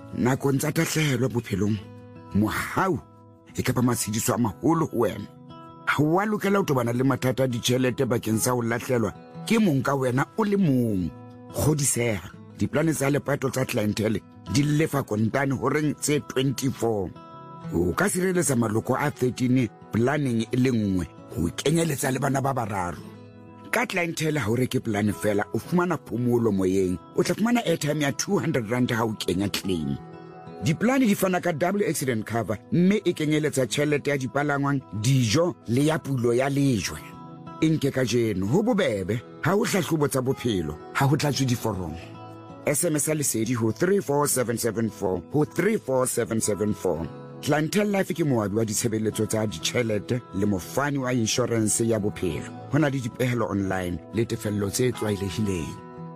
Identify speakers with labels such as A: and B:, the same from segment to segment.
A: nakong tsa tahlehelo bophelong mohau e ka ba matshediso a maholo ho wena. Ha wa lokela ho tobana le mathata a ditjhelete bakeng sa ho lahlelwa ke mong ka wena o le mong. Kgodiseha, diplane tsa lepato tsa clientele di lefa kontane horeng tse 24. O ka sireletsa maloko a 13 planning e le nngwe ho kenyeletsa le bana ba bararo. Ka clientele ha o reke plan fela o fumana phomolo moyeng, o tla fumana airtime ya 200 rand ha o kenya claim. Diplane di fana ka double accident cover mme e kenyeletsa tjhelete ya dipalangwang, dijo le ya pulo ya lejwe. Nke ka jeno ho bobebe ha o hlahlobo tsa bophelo ha ho tlatswe diforomo. SMS lesedi ho 34774 ho 34774. Clientele Life ke moabi wa ditshebeletso tsa ditjhelete le mofani wa insurance ya bophelo. Hona le dipehelo online le tefello tse tlwaelehileng.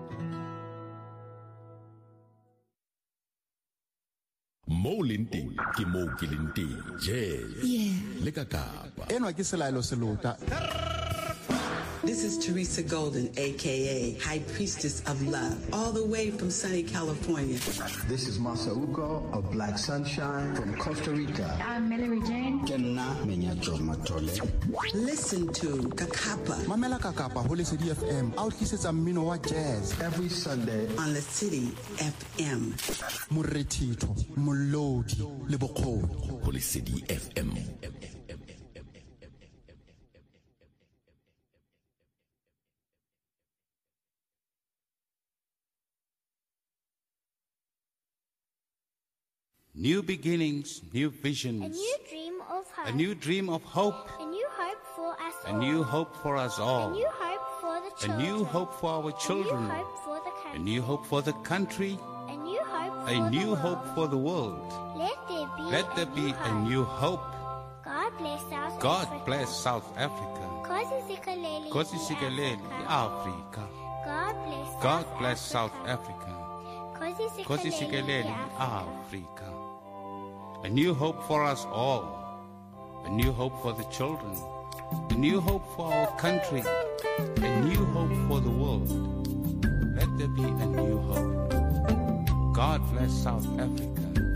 B: Mo linting ke mo ke linting je le ka Kapa
C: enwa ke selaelo selota.
D: This is Teresa Golden, a.k.a. High Priestess of Love, all the way from sunny California.
E: This is Masauko of Black Sunshine from Costa Rica.
F: I'm Mallory Jane.
E: Kenna Menyajo Matole.
D: Listen to Kakapa.
C: Mamela Kakapa, Holy City FM, out kisses a mino wa jazz.
E: Every Sunday
D: On the City FM.
C: Muretito, Mulodi, Liboko.
B: Holy City FM.
G: New beginnings, new visions.
H: A new dream of hope.
G: A new dream of hope.
H: A new hope for us all.
G: A new hope for us all.
H: A new hope for the
G: A
H: children.
G: new hope for our children.
H: A new hope for the country.
G: A new hope for the country.
H: A new hope for
G: A
H: the
G: new
H: world.
G: hope for the world.
H: Let there be
G: a new hope.
H: God bless South
G: God
H: Africa.
G: bless South Africa.
H: Kosi Sikeleli.
G: Kosi Sikeleli, Africa. God bless South Africa. Kosi Sikeleli, Africa. A new hope for us all. A new hope for the children. A new hope for our country. A new hope for the world. Let there be a new hope. God bless South Africa.